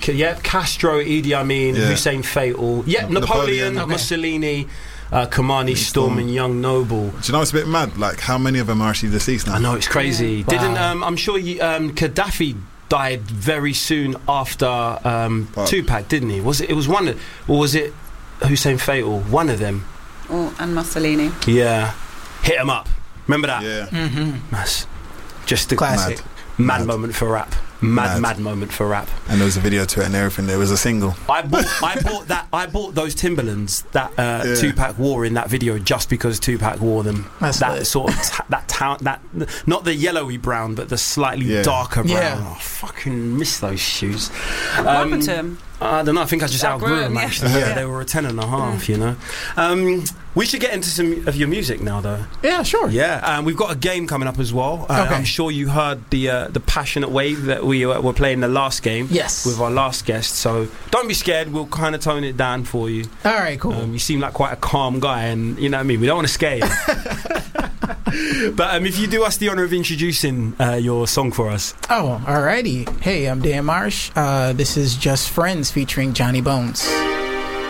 Castro, Idi Amin, Hussein Fatal, Napoleon. Mussolini, Kamani Storm and Young Noble. Do you know it's a bit mad? Like how many of them are actually deceased now? I know, it's crazy. Wow. Didn't I'm sure Gaddafi died very soon after Tupac, didn't he? Was it was one of, or was it Hussein Fatal? One of them. And Mussolini. Yeah. Hit 'em up. Remember that? Yeah. That's just a classic. Mad moment for rap. Mad moment for rap. And there was a video to it and everything. There was a single. I bought those Timberlands that Tupac wore in that video just because Tupac wore them. That's that lit. sort of that not the yellowy brown, but the slightly darker brown. Yeah. Oh, I fucking miss those shoes. What happened to him? I don't know. I think I just outgrew them. Yeah. Actually, they were a 10.5. You know. We should get into some of your music now, though. Yeah, sure. Yeah, we've got a game coming up as well. Okay. I'm sure you heard the passionate wave that we were playing the last game. Yes. With our last guest. So don't be scared. We'll kind of tone it down for you. All right, cool. You seem like quite a calm guy, and you know what I mean. We don't want to scare you. But if you do us the honour of introducing your song for us. Oh, alrighty. Hey, I'm Dan Marsh. This is Just Friends featuring Johnny Bones.